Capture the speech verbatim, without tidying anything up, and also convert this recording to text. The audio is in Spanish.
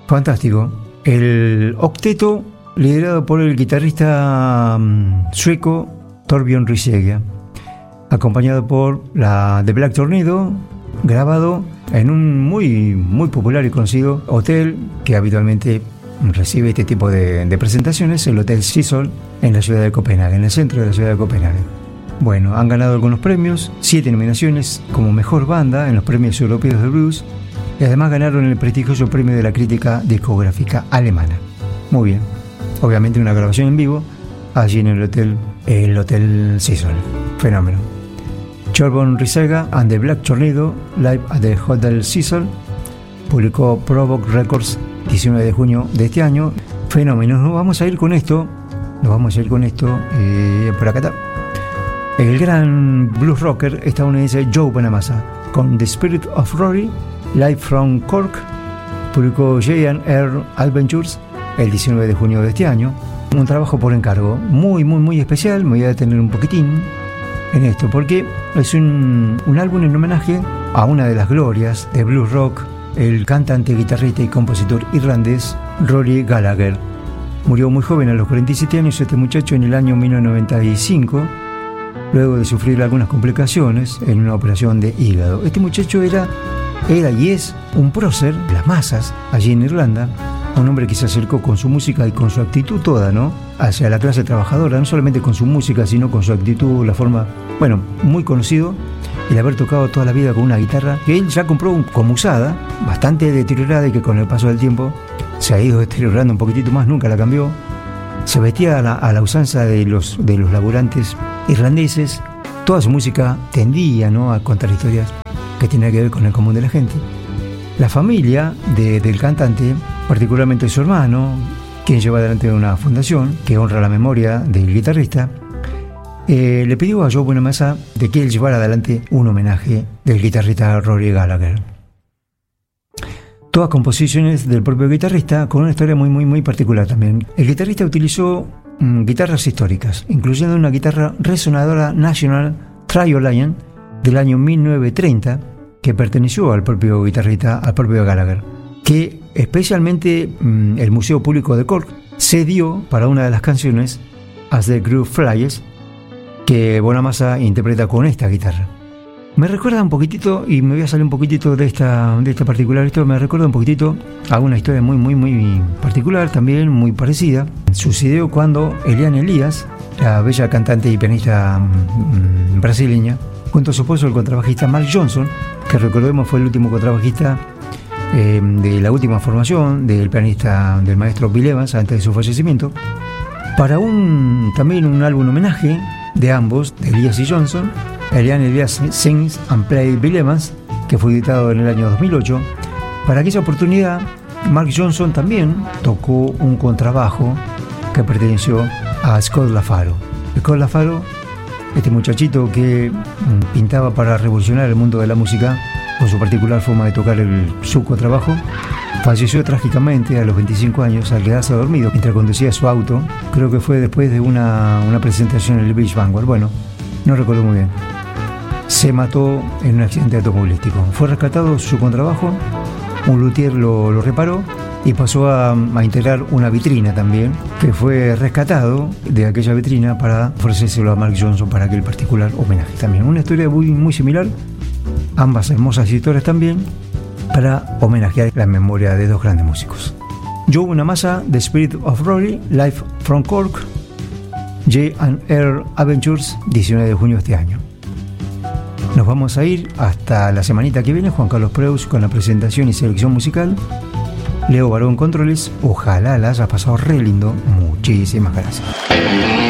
Fantástico. El octeto liderado por el guitarrista um, sueco Torbjörn Risager, acompañado por la The Black Tornado, grabado en un muy, muy popular y conocido hotel que habitualmente recibe este tipo de, de presentaciones, el Hotel Cecil, en la ciudad de Copenhague, en el centro de la ciudad de Copenhague. Bueno, han ganado algunos premios, siete nominaciones como mejor banda en los premios europeos de blues, y además ganaron el prestigioso premio de la crítica discográfica alemana. Muy bien, obviamente una grabación en vivo allí en el hotel, el Hotel Cecil. Fenómeno. Torbjörn Risager and the Black Tornado, live at the Hotel Cecil, publicó Provoke Records diecinueve de junio de este año. Fenómeno. Nos vamos a ir con esto, nos vamos a ir con esto, eh, por acá está. El gran blues rocker estadounidense Joe Bonamassa, con The Spirit of Rory, live from Cork, publicó J and R Adventures el diecinueve de junio de este año. Un trabajo por encargo muy, muy, muy especial. Me voy a detener un poquitín en esto, porque es un, un álbum en homenaje a una de las glorias de blues rock, el cantante, guitarrista y compositor irlandés Rory Gallagher. Murió muy joven, a los cuarenta y siete años, este muchacho, en el año mil novecientos noventa y cinco, luego de sufrir algunas complicaciones en una operación de hígado. Este muchacho era, era y es un prócer de las masas allí en Irlanda, un hombre que se acercó con su música y con su actitud toda, ¿no?, hacia la clase trabajadora, no solamente con su música, sino con su actitud, la forma, bueno, muy conocido, el haber tocado toda la vida con una guitarra que él ya compró como usada, bastante deteriorada, y que con el paso del tiempo se ha ido deteriorando un poquitito más, nunca la cambió. Se vestía a la, a la usanza de los, de los laburantes irlandeses. Toda su música tendía, ¿no?, a contar historias que tenían que ver con el común de la gente. La familia de, del cantante, particularmente su hermano, quien lleva adelante una fundación que honra la memoria del guitarrista, eh, le pidió a Joe Bonamassa de que él llevara adelante un homenaje del guitarrista Rory Gallagher. Todas composiciones del propio guitarrista, con una historia muy, muy, muy particular también. El guitarrista utilizó mm, guitarras históricas, incluyendo una guitarra resonadora National Trio Lion del año mil novecientos treinta, que perteneció al propio guitarrista, al propio Gallagher, que especialmente mmm, el Museo Público de Cork cedió para una de las canciones, As the Groove Flies, que Bonamassa interpreta con esta guitarra. Me recuerda un poquitito, y me voy a salir un poquitito de esta, de esta particular historia, me recuerda un poquitito a una historia muy, muy, muy particular, también muy parecida. Sucedió cuando Eliane Elias, la bella cantante y pianista mmm, brasileña, junto a su esposo, el contrabajista Mark Johnson, que recordemos fue el último contrabajista eh, de la última formación del pianista, del maestro Bill Evans, antes de su fallecimiento, para un también un álbum homenaje de ambos, de Elias y Johnson, Eliane Elias Sings and Play Bill Evans, que fue editado en el año dos mil ocho. Para aquella oportunidad, Mark Johnson también tocó un contrabajo que perteneció a Scott LaFaro. Scott LaFaro, este muchachito que pintaba para revolucionar el mundo de la música con su particular forma de tocar el su contrabajo, falleció trágicamente a los veinticinco años al quedarse dormido mientras conducía su auto. Creo que fue después de una, una presentación en el Beach Vanguard. Bueno, no recuerdo muy bien. Se mató en un accidente automovilístico. Fue rescatado su contrabajo, un luthier lo, lo reparó y pasó a, a integrar una vitrina también, que fue rescatado de aquella vitrina para ofrecérselo a Mark Johnson para aquel particular homenaje también. Una historia muy, muy similar, ambas hermosas historias también, para homenajear la memoria de dos grandes músicos. Joe Bonamassa, The Spirit of Rory, live from Cork, J and R Adventures, diecinueve de junio de este año. Nos vamos a ir hasta la semanita que viene. Juan Carlos Preus con la presentación y selección musical. Leo Barón Controles. Ojalá la hayas pasado re lindo. Muchísimas gracias.